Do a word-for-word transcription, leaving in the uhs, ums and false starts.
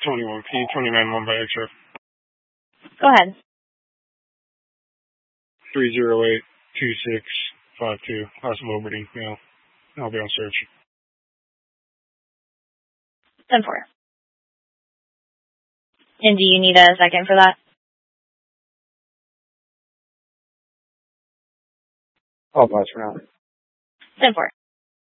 twenty-one P, twenty-nine one by X R. Go ahead. three zero eight two six five two, House of Liberty, male. I'll be on search. ten four. And do you need a second for that? I'll pass for now. ten four.